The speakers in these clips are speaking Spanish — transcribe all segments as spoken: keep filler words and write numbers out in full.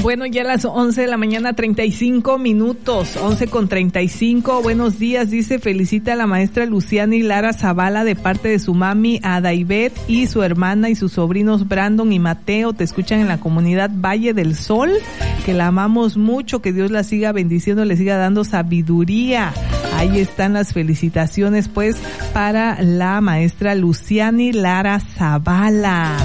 Bueno, ya a las once de la mañana, treinta y cinco minutos, once con treinta y cinco. Buenos días, dice, felicita a la maestra Luciana y Lara Zavala de parte de su mami Adaibet y su hermana y sus sobrinos Brandon y Mateo. Te escuchan en la comunidad Valle del Sol, que la amamos mucho, que Dios la siga bendiciendo, le siga dando sabiduría. Ahí están las felicitaciones, pues, para la maestra Luciana y Lara Zavala.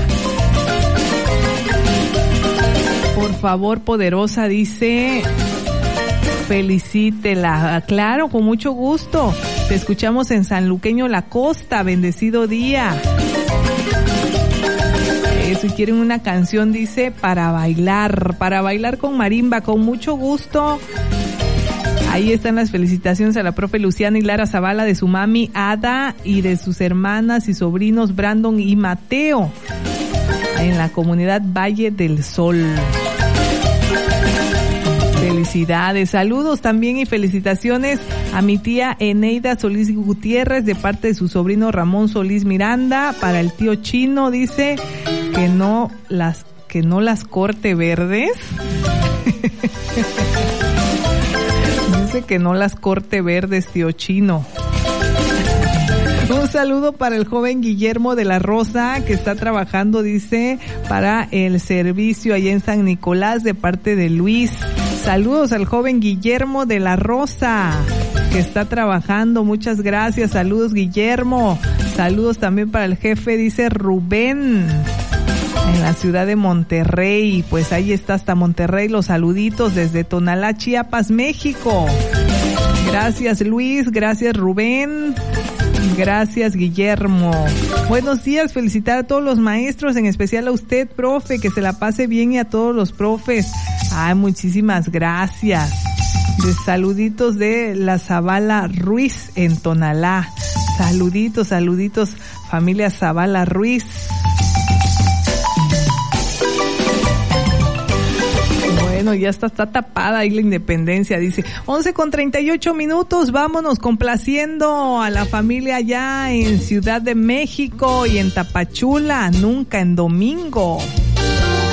Por favor, poderosa, dice, felicítela. Claro, con mucho gusto. Te escuchamos en San Luqueño La Costa. Bendecido día. Eh, si quieren una canción, dice, para bailar, para bailar con marimba, con mucho gusto. Ahí están las felicitaciones a la profe Luciana y Lara Zavala de su mami Ada y de sus hermanas y sobrinos Brandon y Mateo en la comunidad Valle del Sol. Felicidades, saludos también y felicitaciones a mi tía Eneida Solís Gutiérrez de parte de su sobrino Ramón Solís Miranda. Para el tío Chino, dice que no las que no las corte verdes. Dice que no las corte verdes, tío Chino. Un saludo para el joven Guillermo de la Rosa, que está trabajando, dice, para el servicio allá en San Nicolás de parte de Luis. Saludos al joven Guillermo de la Rosa, que está trabajando. Muchas gracias. Saludos, Guillermo. Saludos también para el jefe, dice Rubén, en la ciudad de Monterrey. Pues ahí está hasta Monterrey. Los saluditos desde Tonalá, Chiapas, México. Gracias, Luis. Gracias, Rubén. Gracias, Guillermo. Buenos días, felicitar a todos los maestros, en especial a usted, profe, que se la pase bien, y a todos los profes. Ay, muchísimas gracias. De saluditos de la Zavala Ruiz en Tonalá. Saluditos, saluditos, familia Zavala Ruiz. Bueno, ya está, está tapada ahí la Independencia, dice. once con treinta y ocho minutos, vámonos complaciendo a la familia allá en Ciudad de México y en Tapachula, nunca en domingo.